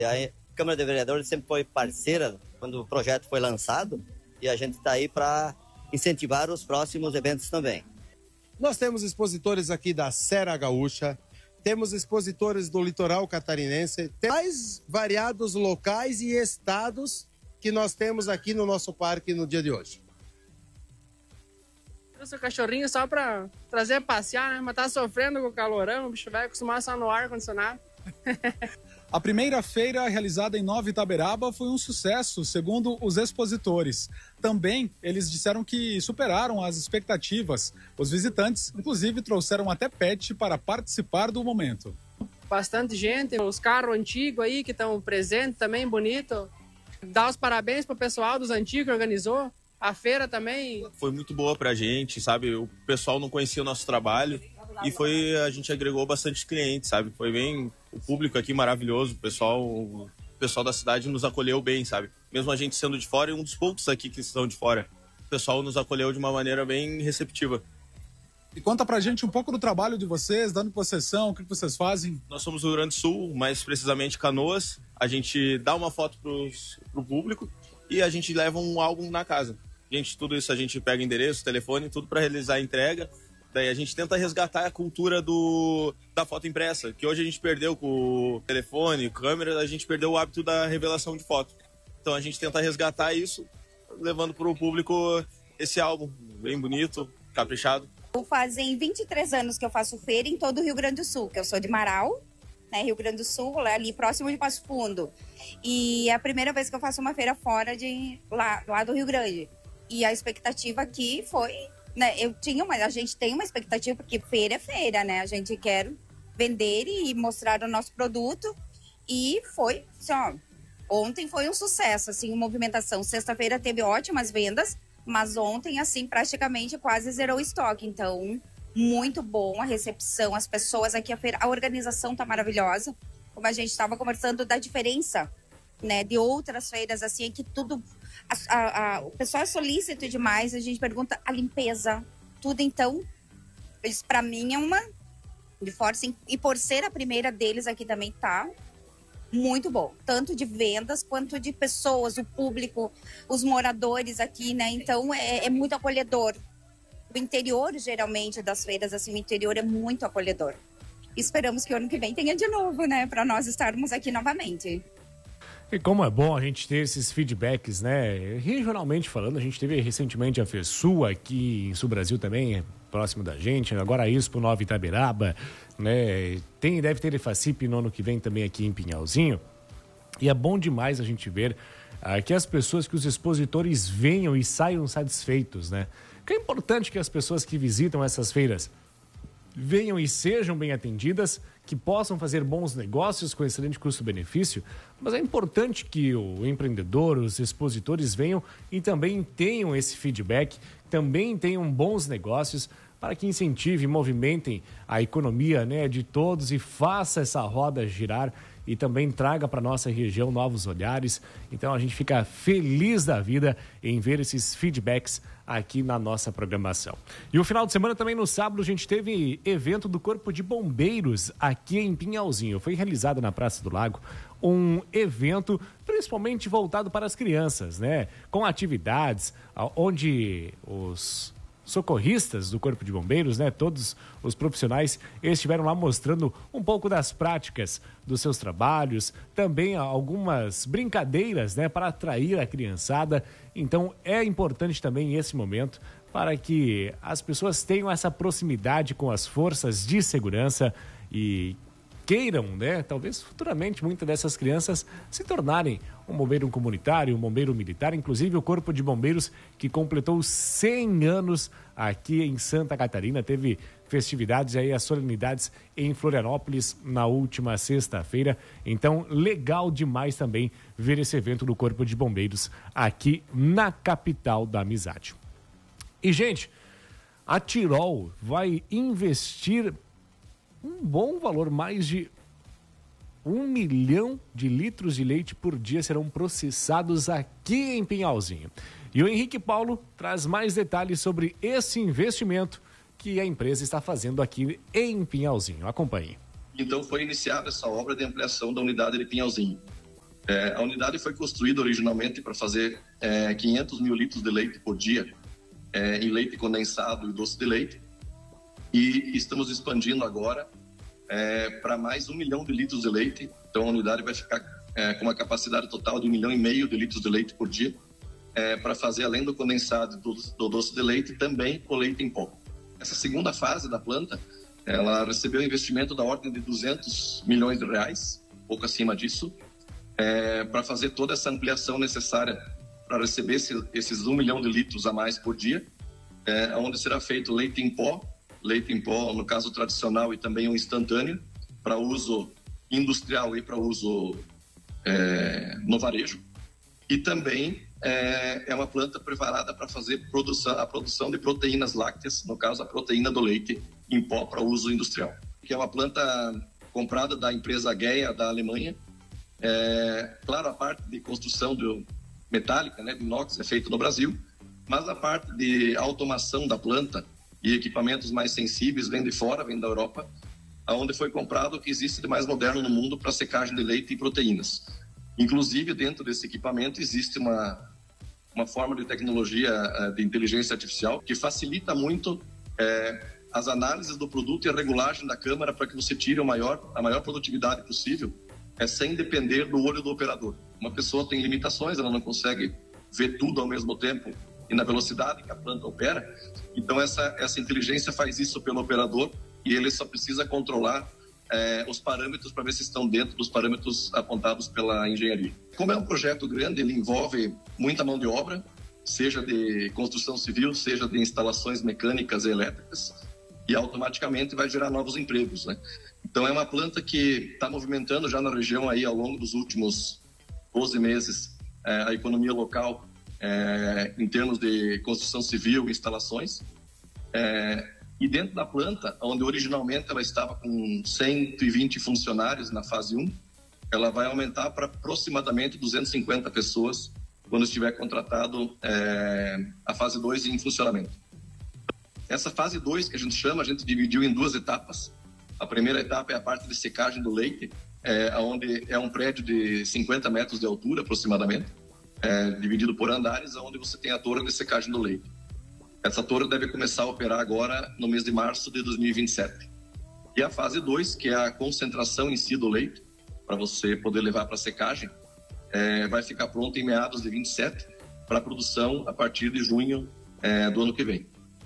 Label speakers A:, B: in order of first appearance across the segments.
A: A Câmara de Vereadores sempre foi parceira quando o projeto foi lançado e a gente está aí para incentivar os próximos eventos também.
B: Nós temos expositores aqui da Serra Gaúcha, temos expositores do litoral catarinense, tem mais variados locais e estados que nós temos aqui no nosso parque no dia de hoje.
C: Trouxe o cachorrinho só pra trazer a passear, né? Mas tá sofrendo com o calorão, o bicho vai acostumar só no ar-condicionado.
D: A primeira feira realizada em Nova Itaberaba foi um sucesso, segundo os expositores. Também eles disseram que superaram as expectativas. Os visitantes, inclusive, trouxeram até pet para participar do momento.
C: Bastante gente, os carros antigos aí que estão presentes também, bonito. Dar os parabéns pro pessoal dos antigos que organizou. A feira também.
E: Foi muito boa pra gente, sabe? O pessoal não conhecia o nosso trabalho e a gente agregou bastante clientes, sabe? Foi bem, o público aqui maravilhoso, o pessoal da cidade nos acolheu bem, sabe? Mesmo a gente sendo de fora, e um dos poucos aqui que estão de fora, o pessoal nos acolheu de uma maneira bem receptiva.
D: E conta pra gente um pouco do trabalho de vocês, dando vocês são, o que vocês fazem?
E: Nós somos do Rio Grande do Sul, mais precisamente Canoas. A gente dá uma foto pro público e a gente leva um álbum na casa. Gente, tudo isso a gente pega endereço, telefone, tudo para realizar a entrega. Daí a gente tenta resgatar a cultura da foto impressa, que hoje a gente perdeu com o telefone, câmera, a gente perdeu o hábito da revelação de foto. Então a gente tenta resgatar isso, levando para o público esse álbum bem bonito, caprichado.
F: Fazem 23 anos que eu faço feira em todo o Rio Grande do Sul, que eu sou de Marau, né, Rio Grande do Sul, ali próximo de Passo Fundo. E é a primeira vez que eu faço uma feira fora de lá do Rio Grande. E a expectativa aqui foi, né, a gente tem uma expectativa, porque feira é feira, né? A gente quer vender e mostrar o nosso produto. E foi, assim, ó, ontem foi um sucesso, assim, movimentação. Sexta-feira teve ótimas vendas, mas ontem, assim, praticamente quase zerou o estoque. Então, muito bom a recepção, as pessoas aqui, a organização tá maravilhosa. Como a gente estava conversando da diferença, né, de outras feiras, assim, que tudo... o pessoal é solícito demais, a gente pergunta a limpeza, tudo. Então, isso pra mim é uma de força, e por ser a primeira deles aqui também tá muito bom, tanto de vendas quanto de pessoas, o público, os moradores aqui, né? Então é muito acolhedor. O interior, geralmente, das feiras, assim, o interior é muito acolhedor. Esperamos que o ano que vem tenha de novo, né, para nós estarmos aqui novamente.
G: E como é bom a gente ter esses feedbacks, né? Regionalmente falando, a gente teve recentemente a FESUL aqui em Sul Brasil também, próximo da gente. Agora a Expo Nova Itaberaba, né? Deve ter EFACIP no ano que vem também aqui em Pinhalzinho. E é bom demais a gente ver que as pessoas, que os expositores venham e saiam satisfeitos, né? Que é importante que as pessoas que visitam essas feiras venham e sejam bem atendidas, que possam fazer bons negócios com excelente custo-benefício, mas é importante que o empreendedor, os expositores venham e também tenham esse feedback, também tenham bons negócios para que incentive e movimentem a economia, né, de todos e faça essa roda girar e também traga para nossa região novos olhares. Então a gente fica feliz da vida em ver esses feedbacks aqui na nossa programação. E o final de semana também, no sábado, a gente teve evento do Corpo de Bombeiros aqui em Pinhalzinho. Foi realizado na Praça do Lago um evento principalmente voltado para as crianças, né? Com atividades onde os socorristas do Corpo de Bombeiros, né, todos os profissionais, eles estiveram lá mostrando um pouco das práticas dos seus trabalhos, também algumas brincadeiras, né, para atrair a criançada. Então é importante também esse momento para que as pessoas tenham essa proximidade com as forças de segurança e queiram, né, talvez futuramente muitas dessas crianças se tornarem um bombeiro comunitário, um bombeiro militar. Inclusive o Corpo de Bombeiros, que completou 100 anos aqui em Santa Catarina, teve festividades aí, as solenidades em Florianópolis na última sexta-feira. Então, legal demais também ver esse evento do Corpo de Bombeiros aqui na capital da amizade. E, gente, a Tirol vai investir um bom valor, mais de 1 milhão de litros de leite por dia serão processados aqui em Pinhalzinho. E o Henrique Paulo traz mais detalhes sobre esse investimento que a empresa está fazendo aqui em Pinhalzinho. Acompanhe.
H: Então foi iniciada essa obra de ampliação da unidade de Pinhalzinho. A unidade foi construída originalmente para fazer 500 mil litros de leite por dia, em leite condensado e doce de leite, e estamos expandindo agora para mais 1 milhão de litros de leite. Então a unidade vai ficar com uma capacidade total de 1,5 milhão de litros de leite por dia, para fazer, além do condensado do doce de leite, também o leite em pó. Essa segunda fase da planta, ela recebeu um investimento da ordem de 200 milhões de reais, pouco acima disso, para fazer toda essa ampliação necessária para receber esses 1 milhão de litros a mais por dia, onde será feito leite em pó, no caso tradicional, e também um instantâneo, para uso industrial e para uso no varejo. E também é uma planta preparada para fazer a produção de proteínas lácteas, no caso a proteína do leite em pó para uso industrial, que é uma planta comprada da empresa GEA da Alemanha. Claro, a parte de construção metálica, de inox, é feita no Brasil, mas a parte de automação da planta e equipamentos mais sensíveis vem de fora, vem da Europa, onde foi comprado o que existe de mais moderno no mundo para secagem de leite e proteínas. Inclusive, dentro desse equipamento existe uma forma de tecnologia de inteligência artificial que facilita muito as análises do produto e a regulagem da câmara para que você tire a maior produtividade possível, sem depender do olho do operador. Uma pessoa tem limitações, ela não consegue ver tudo ao mesmo tempo e na velocidade que a planta opera. Então essa inteligência faz isso pelo operador e ele só precisa controlar os parâmetros para ver se estão dentro dos parâmetros apontados pela engenharia. Como é um projeto grande, ele envolve muita mão de obra, seja de construção civil, seja de instalações mecânicas e elétricas, e automaticamente vai gerar novos empregos, Então é uma planta que está movimentando já na região aí ao longo dos últimos 12 meses a economia local em termos de construção civil e instalações. E dentro da planta, onde originalmente ela estava com 120 funcionários na fase 1, ela vai aumentar para aproximadamente 250 pessoas quando estiver contratado a fase 2 em funcionamento. Essa fase 2, que a gente dividiu em 2 etapas. A primeira etapa é a parte de secagem do leite, onde é um prédio de 50 metros de altura aproximadamente, dividido por andares, onde você tem a torre de secagem do leite. Essa torre deve começar a operar agora no mês de março de 2027. E a fase 2, que é a concentração em si do leite, para você poder levar para secagem, vai ficar pronta em meados de 27, para produção a partir de junho do ano que vem.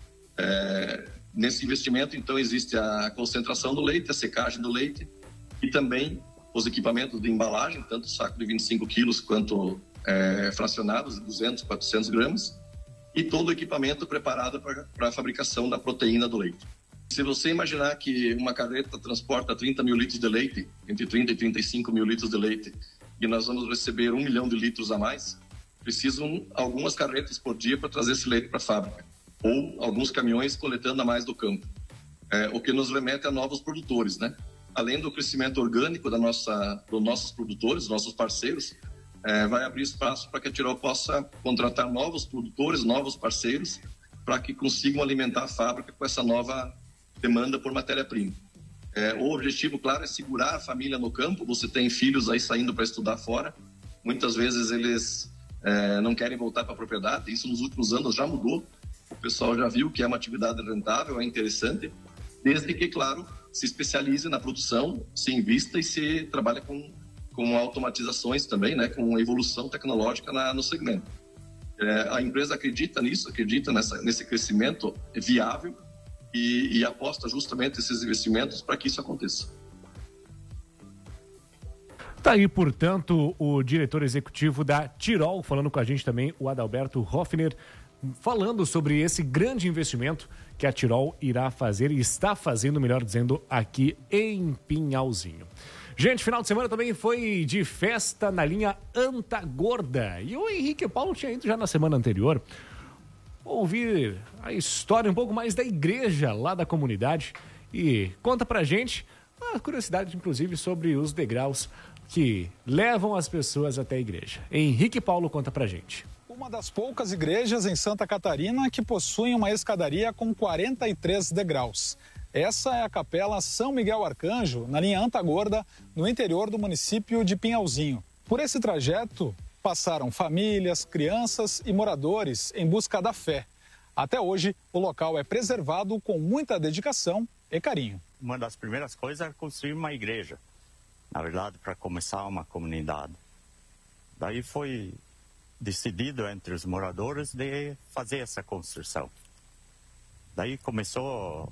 H: Nesse investimento, então, existe a concentração do leite, a secagem do leite e também os equipamentos de embalagem, tanto saco de 25 quilos quanto fracionados de 200, 400 gramas, e todo o equipamento preparado para a fabricação da proteína do leite. Se você imaginar que uma carreta transporta 30 mil litros de leite, entre 30 e 35 mil litros de leite, e nós vamos receber 1 milhão de litros a mais, precisam algumas carretas por dia para trazer esse leite para a fábrica, ou alguns caminhões coletando a mais do campo, o que nos remete a novos produtores, Além do crescimento orgânico dos nossos produtores, nossos parceiros, vai abrir espaço para que a Tirol possa contratar novos produtores, novos parceiros, para que consigam alimentar a fábrica com essa nova demanda por matéria-prima. O objetivo, claro, é segurar a família no campo. Você tem filhos aí saindo para estudar fora, muitas vezes eles não querem voltar para a propriedade. Isso nos últimos anos já mudou, o pessoal já viu que é uma atividade rentável, é interessante, desde que, claro, se especialize na produção, se invista e se trabalhe com automatizações também, com evolução tecnológica no segmento. A empresa acredita nisso, acredita nesse crescimento viável e aposta justamente esses investimentos para que isso aconteça.
G: Tá aí, portanto, o diretor executivo da Tirol, falando com a gente também, o Adalberto Hoffner, falando sobre esse grande investimento que a Tirol irá fazer e está fazendo, melhor dizendo, aqui em Pinhalzinho. Gente, final de semana também foi de festa na linha Antagorda. E o Henrique Paulo tinha ido já na semana anterior ouvir a história um pouco mais da igreja lá da comunidade. E conta pra gente uma curiosidade, inclusive, sobre os degraus que levam as pessoas até a igreja. Henrique Paulo conta pra gente.
D: Uma das poucas igrejas em Santa Catarina que possuem uma escadaria com 43 degraus. Essa é a Capela São Miguel Arcanjo, na linha Antagorda, no interior do município de Pinhalzinho. Por esse trajeto, passaram famílias, crianças e moradores em busca da fé. Até hoje, o local é preservado com muita dedicação e carinho.
I: Uma das primeiras coisas era construir uma igreja, na verdade, para começar uma comunidade. Daí foi decidido entre os moradores de fazer essa construção. Daí começou,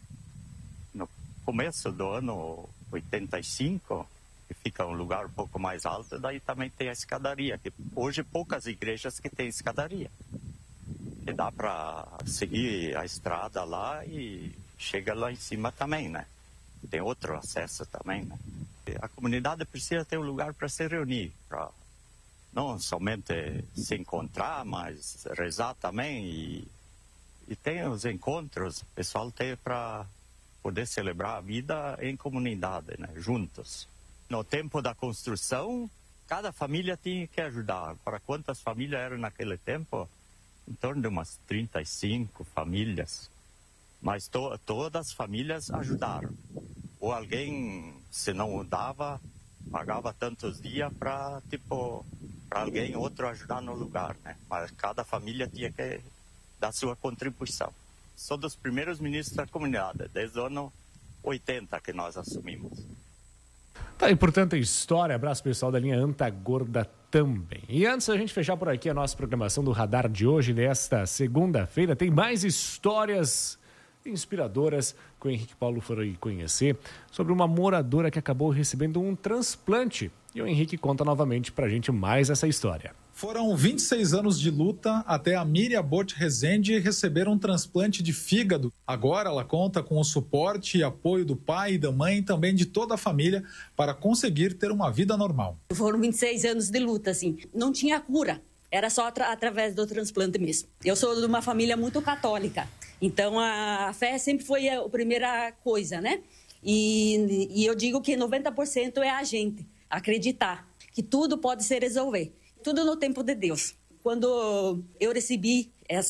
I: no começo do ano 85, que fica um lugar um pouco mais alto, daí também tem a escadaria, que hoje poucas igrejas que tem escadaria. E dá para seguir a estrada lá e chega lá em cima também, né? Tem outro acesso também, né? A comunidade precisa ter um lugar para se reunir, para não somente se encontrar, mas rezar também. E tem os encontros, o pessoal tem para poder celebrar a vida em comunidade, né? Juntos. No tempo da construção, cada família tinha que ajudar. Para quantas famílias eram naquele tempo? Em torno de umas 35 famílias. Mas todas as famílias ajudaram. Ou alguém, se não dava, pagava tantos dias para alguém outro ajudar no lugar, né? Mas cada família tinha que dar sua contribuição. Sou dos primeiros ministros da comunidade, desde o ano 80 que nós assumimos.
G: Tá aí, portanto, a história. Abraço pessoal da linha Antagorda também. E antes da gente fechar por aqui a nossa programação do Radar de hoje, desta segunda-feira, tem mais histórias inspiradoras que o Henrique Paulo foi conhecer sobre uma moradora que acabou recebendo um transplante. E o Henrique conta novamente pra gente mais essa história.
D: Foram 26 anos de luta até a Miriam Bot Rezende receber um transplante de fígado. Agora ela conta com o suporte e apoio do pai e da mãe e também de toda a família para conseguir ter uma vida normal.
J: Foram 26 anos de luta, assim. Não tinha cura. Era só através do transplante mesmo. Eu sou de uma família muito católica. Então a fé sempre foi a primeira coisa, né? E eu digo que 90% é a gente acreditar que tudo pode se resolver. Tudo no tempo de Deus. Quando eu recebi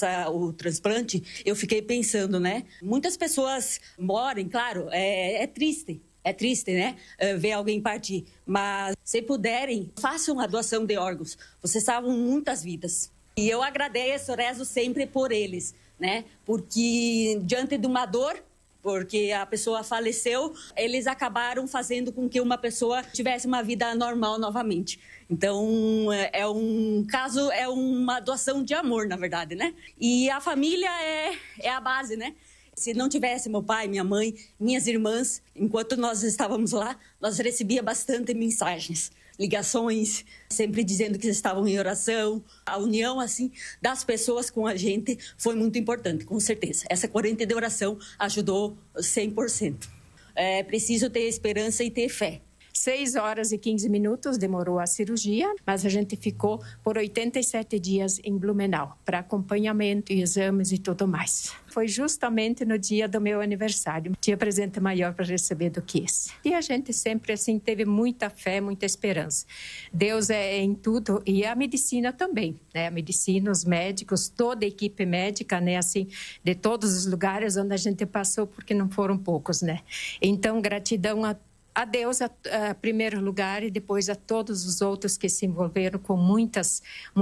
J: o transplante, eu fiquei pensando, né? Muitas pessoas morrem, claro, é triste. É triste, né? Ver alguém partir. Mas, se puderem, façam a doação de órgãos. Vocês salvam muitas vidas. E eu agradeço, rezo sempre por eles, né? Porque, diante de uma dor, porque a pessoa faleceu, eles acabaram fazendo com que uma pessoa tivesse uma vida normal novamente. Então, é um caso, é uma doação de amor, na verdade, né? E a família é a base, né? Se não tivesse meu pai, minha mãe, minhas irmãs, enquanto nós estávamos lá, nós recebíamos bastante mensagens, ligações, sempre dizendo que estavam em oração. A união, assim, das pessoas com a gente foi muito importante, com certeza. Essa corrente de oração ajudou 100%. É preciso ter esperança e ter fé.
K: 6 horas e 15 minutos demorou a cirurgia, mas a gente ficou por 87 dias em Blumenau, para acompanhamento e exames e tudo mais. Foi justamente no dia do meu aniversário. Não tinha presente maior para receber do que esse. E a gente sempre, assim, teve muita fé, muita esperança. Deus é em tudo e a medicina também, né? A medicina, os médicos, toda a equipe médica, né? Assim, de todos os lugares onde a gente passou, porque não foram poucos, né? Então, gratidão a Deus, a primeiro lugar, e depois a todos os outros que se envolveram com muitas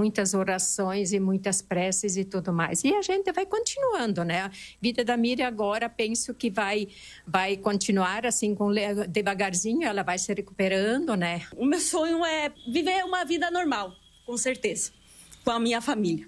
K: orações e muitas preces e tudo mais. E a gente vai continuando, né? A vida da Miriam agora, penso que vai continuar assim, devagarzinho, ela vai se recuperando, né?
J: O meu sonho é viver uma vida normal, com certeza, com a minha família.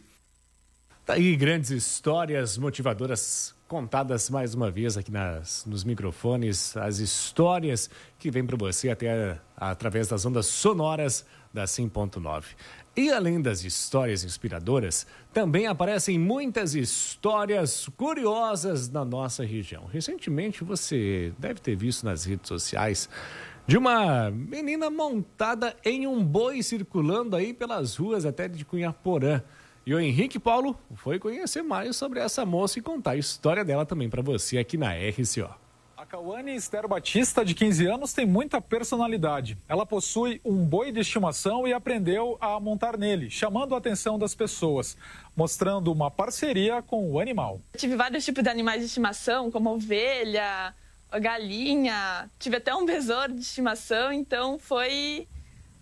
G: Tá aí, grandes histórias motivadoras contadas mais uma vez aqui nos microfones, as histórias que vêm para você até através das ondas sonoras da 100.9. E além das histórias inspiradoras, também aparecem muitas histórias curiosas na nossa região. Recentemente você deve ter visto nas redes sociais de uma menina montada em um boi circulando aí pelas ruas até de Cunhaporã. E o Henrique Paulo foi conhecer mais sobre essa moça e contar a história dela também para você aqui na RCO.
D: A Cauane Esther Batista, de 15 anos, tem muita personalidade. Ela possui um boi de estimação e aprendeu a montar nele, chamando a atenção das pessoas, mostrando uma parceria com o animal.
L: Eu tive vários tipos de animais de estimação, como ovelha, galinha, tive até um besouro de estimação, então foi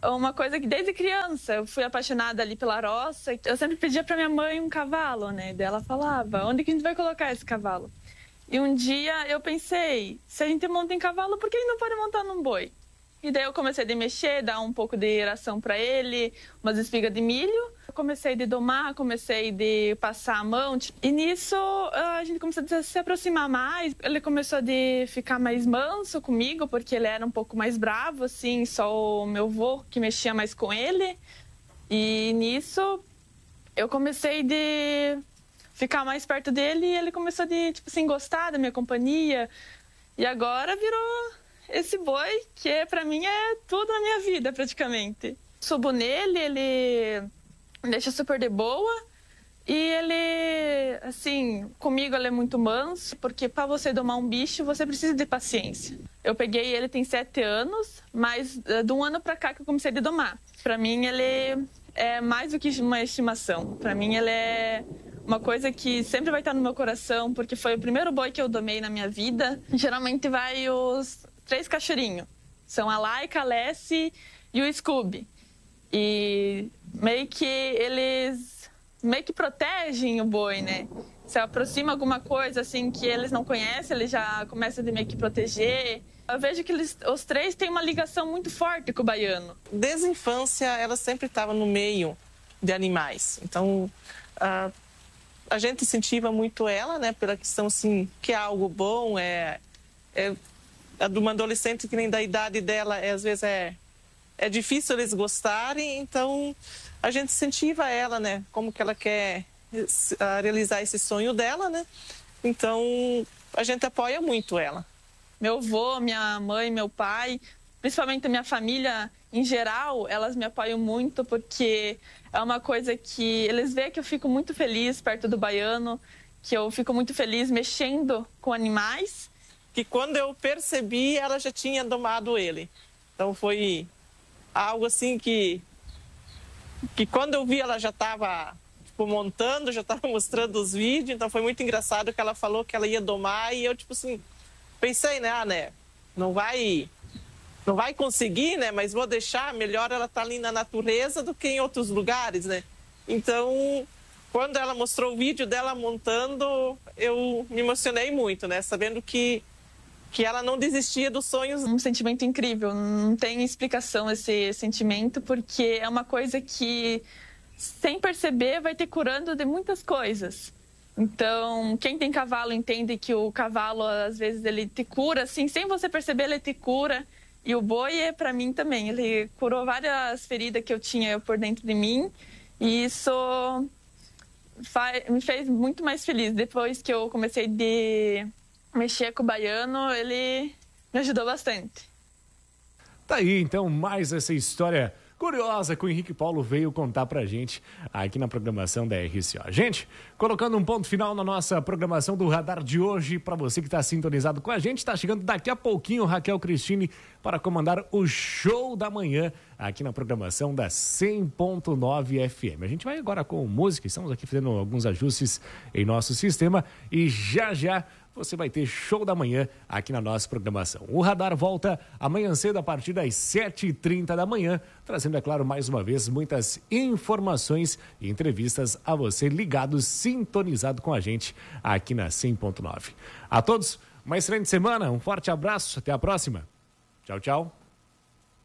L: uma coisa que desde criança eu fui apaixonada ali pela roça. Eu sempre pedia para minha mãe um cavalo, né? Daí ela falava, onde que a gente vai colocar esse cavalo? E um dia eu pensei, se a gente monta em cavalo, por que ele não pode montar num boi? E daí eu comecei a mexer, dar um pouco de ração para ele, umas espigas de milho. Eu comecei a domar, comecei a passar a mão. E nisso a gente começou a se aproximar mais. Ele começou a ficar mais manso comigo, porque ele era um pouco mais bravo, assim, só o meu avô que mexia mais com ele. E nisso eu comecei a ficar mais perto dele e ele começou a, tipo assim, gostar da minha companhia. E agora virou esse boi que pra mim é tudo na minha vida, praticamente. Subo nele, ele deixa super de boa e ele, assim, comigo ele é muito manso, porque para você domar um bicho, você precisa de paciência. Eu peguei ele, tem 7 anos, mas de um ano pra cá que eu comecei a domar. Pra mim ele é mais do que uma estimação. Pra mim ele é uma coisa que sempre vai estar no meu coração, porque foi o primeiro boi que eu domei na minha vida. Geralmente vai os 3 cachorrinhos. São a Laika, a Lessie e o Scooby. E meio que eles protegem o boi, né? Se aproxima alguma coisa assim que eles não conhecem, eles já começam a meio que proteger. Eu vejo que os 3 têm uma ligação muito forte com o baiano.
M: Desde a infância, ela sempre estava no meio de animais. Então, a gente incentiva muito ela, né? Pela questão, assim, que é algo bom, de uma adolescente que nem da idade dela, às vezes é difícil eles gostarem, então a gente incentiva ela, né? Como que ela quer realizar esse sonho dela, né? Então a gente apoia muito ela.
L: Meu avô, minha mãe, meu pai, principalmente a minha família em geral, elas me apoiam muito porque é uma coisa que eles veem que eu fico muito feliz perto do baiano, que eu fico muito feliz mexendo com animais.
M: Que quando eu percebi, ela já tinha domado ele. Então foi algo assim que quando eu vi, ela já estava montando, já estava mostrando os vídeos. Então foi muito engraçado que ela falou que ela ia domar e eu, tipo assim, pensei, né, não vai conseguir, né, mas vou deixar, melhor ela estar ali na natureza do que em outros lugares, né. Então, quando ela mostrou o vídeo dela montando, eu me emocionei muito, né, sabendo que ela não desistia dos sonhos.
L: Um sentimento incrível, não tem explicação esse sentimento, porque é uma coisa que, sem perceber, vai te curando de muitas coisas. Então, quem tem cavalo entende que o cavalo, às vezes, ele te cura, assim, sem você perceber, ele te cura. E o boi, para mim, também. Ele curou várias feridas que eu tinha por dentro de mim, e isso me fez muito mais feliz. Depois que eu comecei a mexer com o baiano, ele me ajudou bastante.
G: Tá aí, então, mais essa história curiosa que o Henrique Paulo veio contar pra gente aqui na programação da RCO. Gente, colocando um ponto final na nossa programação do Radar de hoje, para você que está sintonizado com a gente, está chegando daqui a pouquinho Raquel Cristine para comandar o Show da Manhã aqui na programação da 100.9 FM. A gente vai agora com música, estamos aqui fazendo alguns ajustes em nosso sistema e já você vai ter Show da Manhã aqui na nossa programação. O Radar volta amanhã cedo a partir das 7h30 da manhã, trazendo, é claro, mais uma vez, muitas informações e entrevistas a você ligado, sintonizado com a gente aqui na 100.9. A todos, uma excelente semana, um forte abraço, até a próxima. Tchau, tchau.